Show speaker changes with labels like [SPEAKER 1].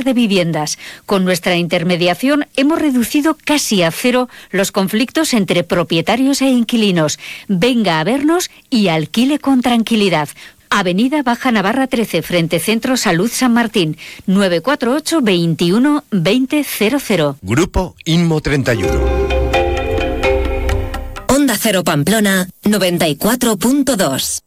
[SPEAKER 1] de viviendas. Con nuestra intermediación hemos reducido casi a cero los conflictos entre propietarios e inquilinos. Venga a vernos y alquile con tranquilidad. Avenida Baja Navarra 13, frente Centro Salud San Martín, 948 21 2000.
[SPEAKER 2] Grupo Inmo 31.
[SPEAKER 3] Onda Cero Pamplona 94.2.